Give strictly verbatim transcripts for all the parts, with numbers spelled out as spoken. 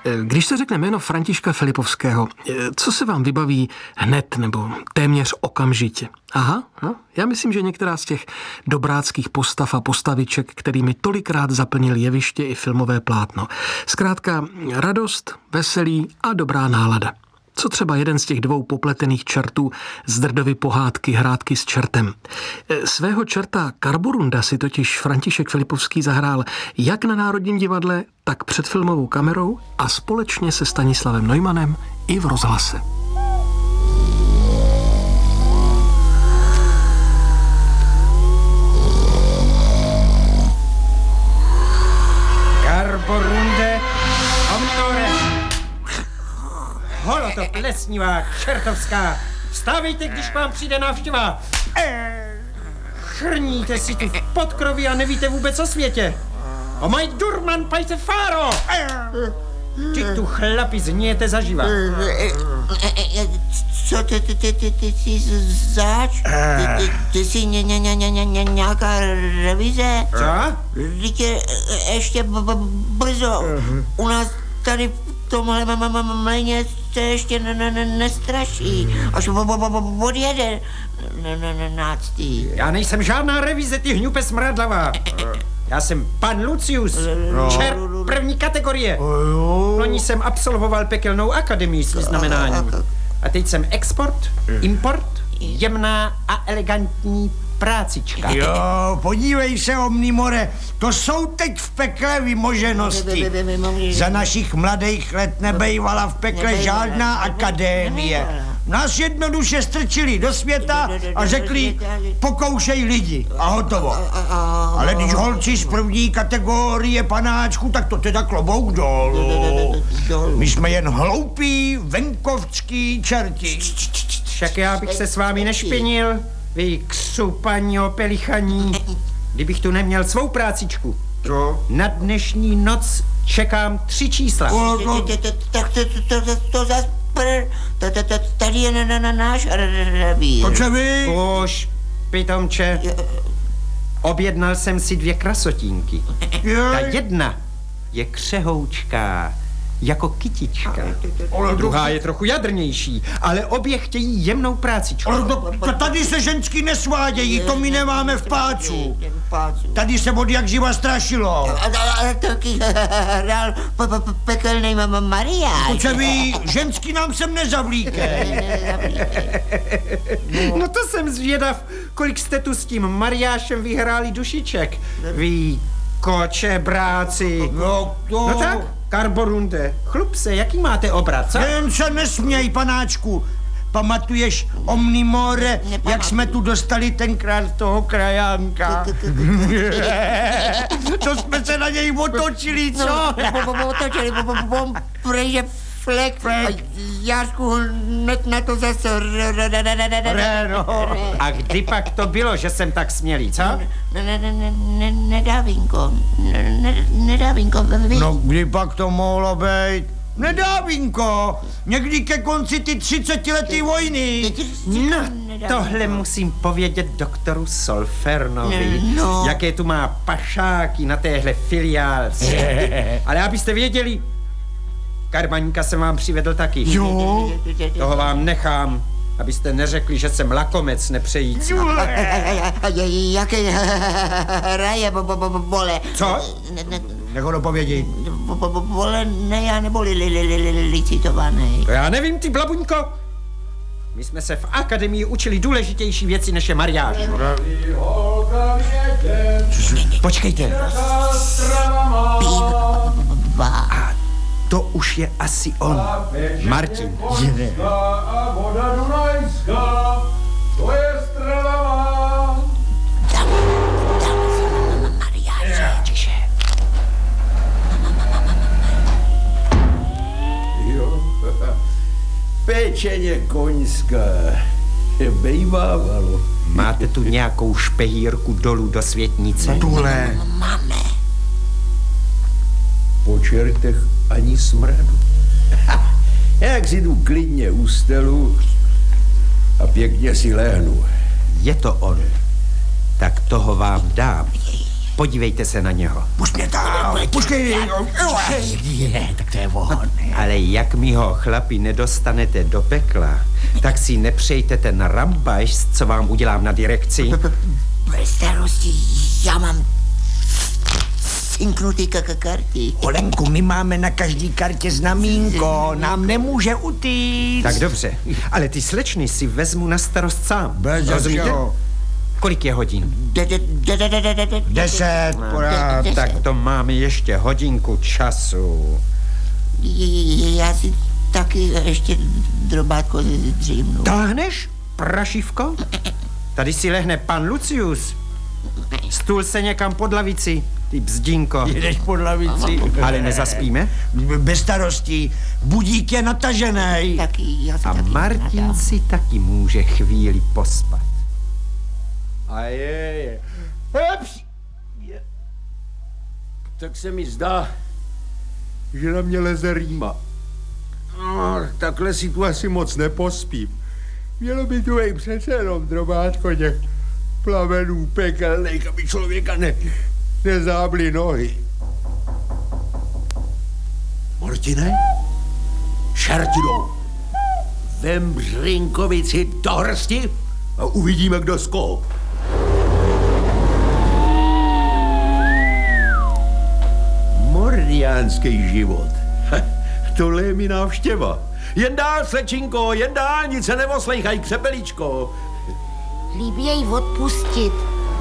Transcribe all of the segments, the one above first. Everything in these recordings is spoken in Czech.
Když se řekne jméno Františka Filipovského, co se vám vybaví hned nebo téměř okamžitě? Aha, no, já myslím, že některá z těch dobráckých postav a postaviček, kterými tolikrát zaplnil jeviště i filmové plátno. Zkrátka radost, veselí a dobrá nálada. Co třeba jeden z těch dvou popletených čertů z Drdovy pohádky Hrátky s čertem. Svého čerta Karborunda si totiž František Filipovský zahrál jak na Národním divadle, tak před filmovou kamerou a společně se Stanislavem Neumannem i v rozhlase. Karborunde, omnore! Holoto plesnivá, čertovská! Vstávejte, když k vám přijde návštěva! Chrníte si tu v podkroví a nevíte vůbec o světě! O maj durman pajte fáro! Ty tu chlapi zníjete zaživa. Co ty, ty, ty, ty, ty jsi zač? Ty, ty, ty jsi ně, ně, ně, ně, ně, nějaká revize? Co? Vždyť je ještě b- b- brzo. U nás tady v tomhle mléně se ještě ne, ne, ne, nestraší. Až odjede náctý. Já nejsem žádná revize, ty hňupe smradlavá. Já jsem pan Lucius, čert první kategorie. Loni jsem absolvoval pekelnou akademii s vyznamenáním. A teď jsem export, import, jemná a elegantní prácička. Jo, podívej se, Omnimore, to jsou teď v pekle vymoženosti. Za našich mladých let nebejvala v pekle žádná akadémie. Nás jednoduše strčili do světa a řekli, pokoušej lidi a hotovo. Ale když holci z první kategorie panáčku, tak to teda klobouk dolů. My jsme jen hloupí, venkovský čerti. Však já bych se s vámi nešpinil, vy křupaní opelichaní, kdybych tu neměl svou prácičku. Co? Na dnešní noc čekám tři čísla. Tak to zas tady je na, na náš revír. To co vy? Už, pitomče, objednal jsem si dvě krasotínky. Ta jedna je křehoučká, jako kytička. Druhá je trochu jadrnější, ale obě chtějí jemnou prácičku. Ale to, to tady se ženský nesvádějí, to my nemáme v pácu. Tady se od jak živa strašilo. Ale taky hrál pekelnej Mariáš. To co vy, ženský nám sem nezavlíke. No to jsem zvědav, kolik jste tu s tím Mariášem vyhráli dušiček. Vy koče, bráci. No, to... No tak, Karborunde, chlup se, jaký máte obrat, co? Jen se nesměj, panáčku. Pamatuješ, Omnimore, jak jsme tu dostali tenkrát toho krajánka? To jsme se na něj otočili, co? Otočili, protože flek, Jášku hned na to zase A kdy pak to bylo, že jsem tak smělý, co? Nedávinko, nedávinko, no kdy pak to mohlo být? Nedávinko, někdy ke konci ty třicetiletý vojny. No, tohle musím povědět doktoru Solfernovi, no. Jaké tu má pašáky na téhle filiálce. Ale abyste věděli, Karbaníka jsem vám přivedl taky. Jo. Toho vám nechám, abyste neřekli, že jsem lakomec nepřející. Jaké hraje bole? Co? Nech ho dopovědět. Bole ne já neboli licitovaný. To já nevím, ty blabuňko. My jsme se v akademii učili důležitější věci, než je mariáž. Počkejte. A to už je asi on. Martin. Je. A voda Dunajská, to je strava má. Tam, tam, Mariáš. Tiše. Jo, pečeně koňská, bejvávalo. Máte tu nějakou špehírku dolů do světnice? Tuhle. Máme. Po čertech ani smradu. Jak si jdu klidně u stelu a pěkně si lehnu. Je to on. Tak toho vám dám. Podívejte se na něho. Pušť mě tam, pušť mě. Je, tak to je on. Ale jak mi ho, chlapi, nedostanete do pekla, tak si nepřejte ten rambajš, co vám udělám na direkci. Bez starosti, já mám cinknutý karty. Olenku, my máme na každý kartě znamínko, nám nemůže utíct. Tak dobře, ale ty slečny si vezmu na starost sám. Bez rozumíte? všeho. Kolik je hodin? Deset, porád. Tak to máme ještě hodinku času. Já si taky ještě drobátko dřímnu. Táhneš, prašivko? Tady si lehne pan Lucius. Stůl se někam pod lavici, ty bzdínko. Jdeš pod lavici. Ale nezaspíme? Bez starostí, budík je natažený. Taky, já si A taky Martin nadám. si taky může chvíli pospat. A je, je. Heps! Je. Tak se mi zdá, že na mě leze rýma. No, takhle si tu asi moc nepospím. Mělo by tu ej přece jenom drobátko těch plamenů pekelných, aby člověka ne, nezábly nohy. Martine? Šerti jdou. Vem Břinkovici do hrsti a uvidíme, kdo skop. Mordiánský život. Tohle je mi návštěva. Jen dál, slečinko, jen dál, nic se nevoslejchaj, křepeličko. Líbí jej odpustit.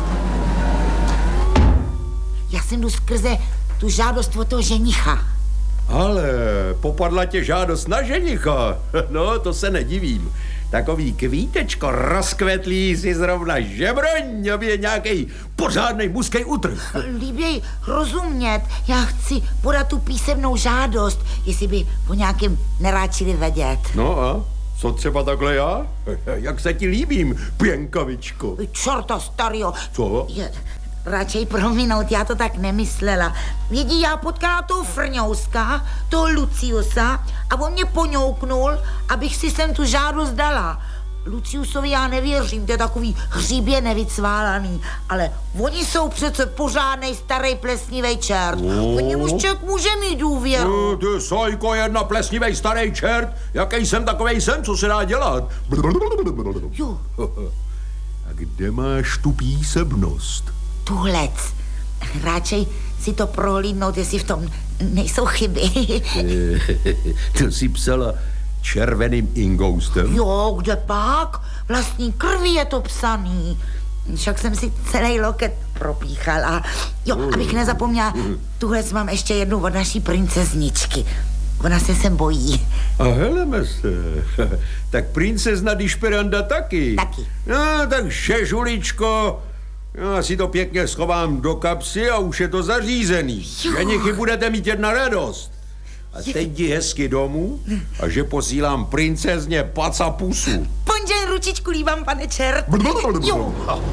Já jsem jdu skrze tu žádost o toho ženicha. Ale popadla tě žádost na ženicha. No, to se nedivím. Takový kvítečko rozkvetlý si zrovna žebroň, aby je nějakej pořádnej mužský utrh. Líbí jej rozumět. Já chci podat tu písemnou žádost, jestli by po nějakém neráčili vědět. No a co třeba takhle já? Jak se ti líbím, pěnkavičko? Čorta starýho. Co? Je, radšej prominout, já to tak nemyslela. Vědí, já potkala toho Frňouska, toho Luciusa a on mě poňouknul, abych si sem tu žádost dala. Luciusovi já nevěřím, to je takový hříbě nevycválaný, ale oni jsou přece pořádnej starý plesnivý čert. Oh. Po němuž člověk může mít důvěru. Ty, ty sojko, jedna plesnivej starý čert, jaký jsem, takovej jsem, co se dá dělat? Jo, A kde máš tu písemnost? tuhlec. Radšej si to prohlídnout, jestli v tom nejsou chyby. To si psala červeným ingoustem? Jo, kde pak? Vlastní krví je to psaný. Však jsem si celý loket propíchala. Jo, abych nezapomněla, tuhle mám ještě jednu od naší princezničky. Ona se sem bojí. A heleme se. Tak princezna Dišperanda taky. Taky. No, tak šežuličko, já si to pěkně schovám do kapsy a už je to zařízený. Ženichy budete mít jedna radost. A teď jdi hezky domů a že posílám princezně paca pusu. Ponžen ručičku líbám, pane čert. Jo.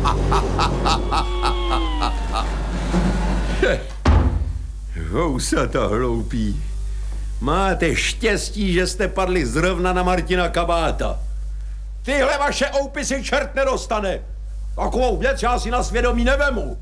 Housata hloupí. Máte štěstí, že jste padli zrovna na Martina Kabáta. Tyhle vaše oupisy čert nedostane. Takovou věc já si na svědomí nevemu.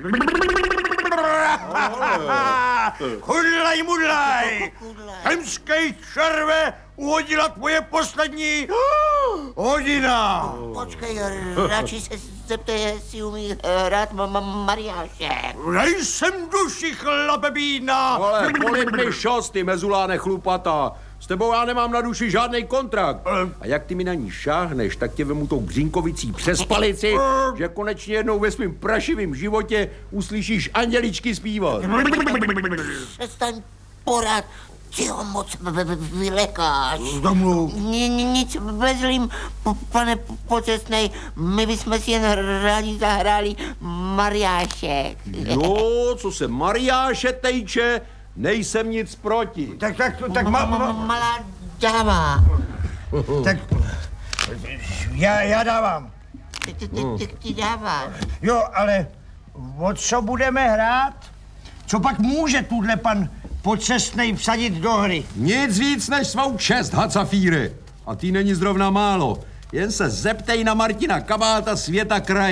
Kudlaj, mudlaj! Hemskej červe uhodila tvoje poslední hodina. Počkej, radši se zeptej, jestli umí hrát ma- ma- Mariášek. Nejsem duši chlapebína. Ale polib mi šos, ty mezuláne chlupata. S tebou já nemám na duši žádný kontrakt. A jak ty mi na ní šáhneš, tak tě vemu tou Břinkovicí přes palici, že konečně jednou ve svým prašivým životě uslyšíš anděličky zpívat. Přestaň porad, ty ho moc v- v- vylekáš. Domluv. Ni- ni- Nic bezlým, p- pane pocestnej, my bychom si jen rádi zahráli Mariášek. No, co se Mariáše tejče, nejsem nic proti. Tak, tak, tak, ma, Ma- ma, Malá dáma. tak, já, já dávám. Ty, ty, ty, ty, ty dáváš. Jo, ale o co budeme hrát? Co pak může tuhle pan pocestnej vsadit do hry? Nic víc než svou čest, Hacafíry. A ty není zrovna málo. Jen se zeptej na Martina Kabáta světa kraj.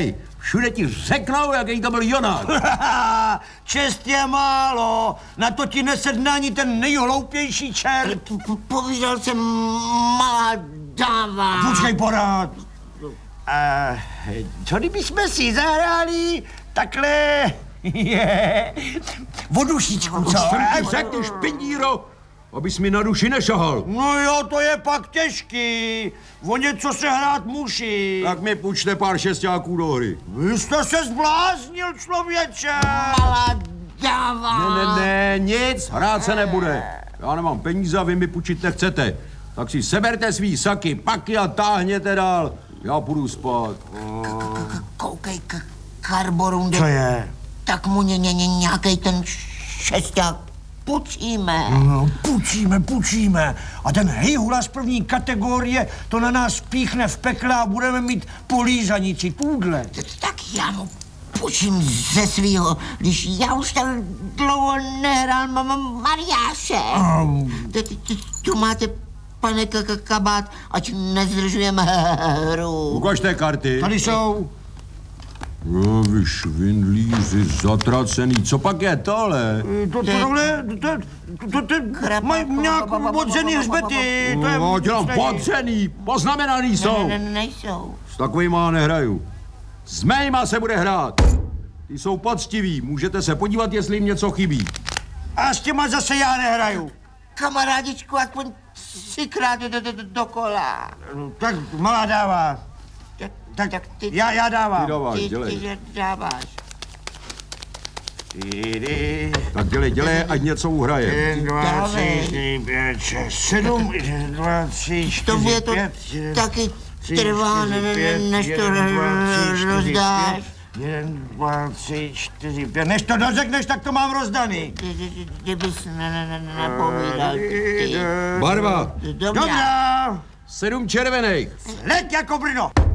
Všude ti řeknou, jaký to byl Jonák. Čest je málo, na to ti nesedne ani ten nejhloupější čert. Po- Povídal jsem malá dáva. Počkej pořád. A co kdybychom si zahráli takhle, je, vodušičku, co? Jsem ti řekl, ty špindíro, abys mi na duši nešahal. No jo, to je pak těžký. O něco se hrát musí. Tak mi půjčte pár šestáků do hry. Vy jste se zbláznil, člověče. Malá dáva. Ne, ne, ne, nic, hrát se nebude. Já nemám peníze a vy mi půjčit nechcete. Tak si seberte svý saky, paky a táhněte dál. Já půjdu spát. Koukej, k- Karborunde. Co je? Tak mu ně, ně, ně, nějakej ten šesták půjčíme. No, půjčíme, půjčíme. A ten hejhula z první kategorie to na nás píchne v pekle a budeme mít polízanici tůdle. Tak já mu půjčím ze svýho, když já už tak dlouho nehrál mám Mariáše. T- t- t- Tu máte, pane K- K- Kabát, ať nezdržujeme hru. Ukažte karty. Tady jsou. No, vy švindlíři, zatracený. Co pak je tohle? To, tohle, to, to, to, to mají nějakou bodzený hřbety. To je No, dělám stejný. podřený, poznamenaný Ne, jsou. ne, ne, nejsou. S takovýma nehraju. S mýma se bude hrát. Ty jsou poctiví, můžete se podívat, jestli jim něco chybí. A s těma zase já nehraju. Kamarádičku, aspoň třikrát do, do, do, dokola. Tak malá dává. Tak, Tak, tak ty, já, já dávám. Ty dáváš, ty, ty, dělej. že dáváš. Čtyři, Tak dělej, dělej, ať něco uhraje. jeden, dva, Dávej. tři, čtyři, pět, šest, sedm, jeden, dva, tři, Tobě čtyři, to pět, jeden, taky tři, trvá, čtyři, ne- ne- pět, než to jeden, dva, tři, čtyři, rozdáš. pět, jeden, dva, tři, čtyři, pět. Než to dořekneš, tak to mám rozdaný. Ty- ty- ty- Kdybys ne, ne, ne, ne, napovídal, ty. Barva, Dobrá. Dobrá, sedm červených. leď jako Brno.